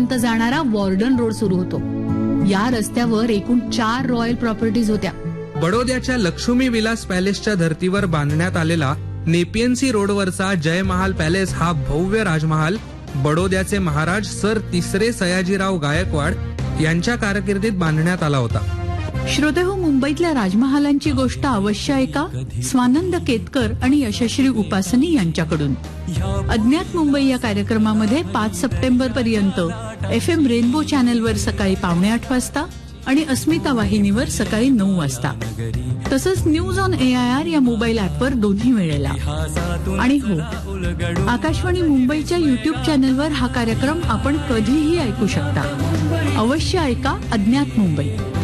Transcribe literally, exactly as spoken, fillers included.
पर्यंत जाणारा warden road सुरू होतो. या रस्त्यावर एकूण चार रॉयल प्रॉपर्टीज होत्या. बडोद्याच्या लक्ष्मी विलास पॅलेसच्या धर्तीवर बांधण्यात आलेला नेपियन्सी रोडवरचा जय महाल पॅलेस हा भव्य राजमहाल बडोद्याचे महाराज सर तिसरे सयाजीराव गायकवाड यांच्या कारकिर्दीत बांधण्यात आला होता. श्रोतेहो, मुंबईतल्या राजमहालांची गोष्ट अवश्य ऐका स्वानंद केतकर आणि यशश्री उपासनी यांच्याकडून. अज्ञात मुंबई या कार्यक्रमामध्ये पाच सप्टेंबर पर्यंत एफ एम रेनबो चॅनलवर सकाळी पावणे आठ वाजता आणि अस्मिता वाहिनीवर सकाळी नऊ वाजता, तसंच news on A I R या मोबाईल ऍपवर दोन्ही वेळेला. आणि हो, आकाशवाणी मुंबईच्या युट्यूब चॅनलवर हा कार्यक्रम आपण कधीही ऐकू शकता. अवश्य ऐका अज्ञात मुंबई.